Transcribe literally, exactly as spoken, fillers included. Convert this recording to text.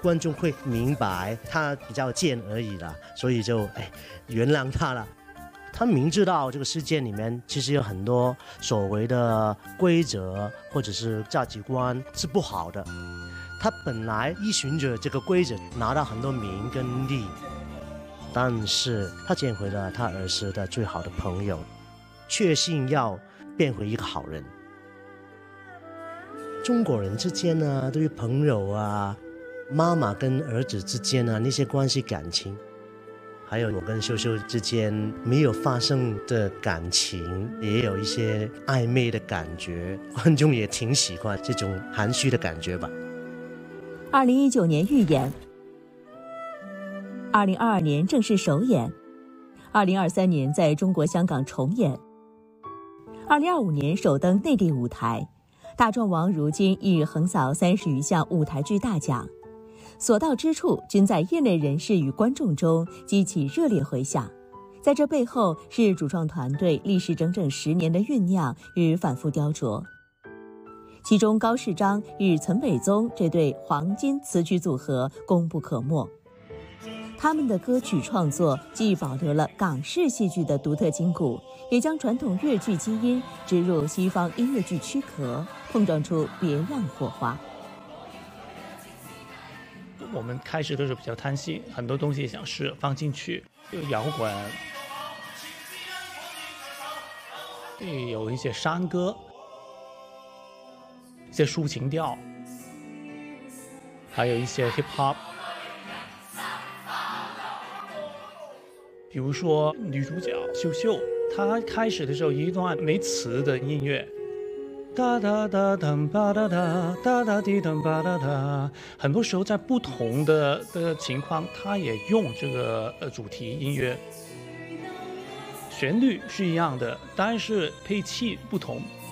观众会明白他比较贱而已啦，所以就哎原谅他了。他明知道这个世界里面其实有很多所谓的规则或者是价值观是不好的，他本来依循着这个规则拿到很多名跟利，但是他捡回了他儿时的最好的朋友，确信要变回一个好人。中国人之间呢，对于朋友啊，妈妈跟儿子之间啊那些关系感情，还有我跟秀秀之间没有发生的感情，也有一些暧昧的感觉，观众也挺喜欢这种含蓄的感觉吧。 二零一九年预演，二零二二年正式首演，二零二三年在中国香港重演，二零二五年首登内地舞台。大壮王如今已横扫三十余项舞台剧大奖，所到之处均在业内人士与观众中激起热烈回响。在这背后是主创团队历时整整十年的酝酿与反复雕琢。其中高世章与岑伟宗这对黄金词曲组合功不可没，他们的歌曲创作既保留了港式戏剧的独特筋骨，也将传统粤剧基因植入西方音乐剧躯壳，碰撞出别样火花。 我们开始的时候比较贪心，很多东西想试放进去，有摇滚，有一些山歌，一些抒情调，还有一些 hip hop。比如说女主角秀秀，她开始的时候一段没词的音乐，哒哒哒哒吧哒哒哒哒滴哒吧哒哒，很多时候在不同的的情况，她也用这个呃主题音乐，旋律是一样的，但是配器不同，